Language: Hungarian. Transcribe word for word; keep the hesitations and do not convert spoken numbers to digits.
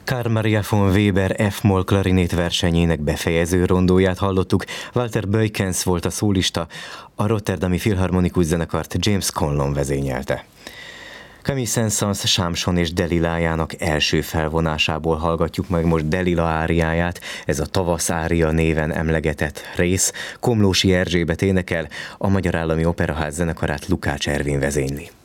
Carl Maria von Weber F-moll klarinét versenyének befejező rondóját hallottuk, Walter Beukens volt a szólista, a rotterdami filharmonikus zenekart James Conlon vezényelte. Camille Saint-Saëns Sámson és Delilájának első felvonásából hallgatjuk meg most Delila áriáját, ez a Tavasz ária néven emlegetett rész, Komlósi Erzsébet énekel, a Magyar Állami Operaház zenekarát Lukács Ervin vezényli.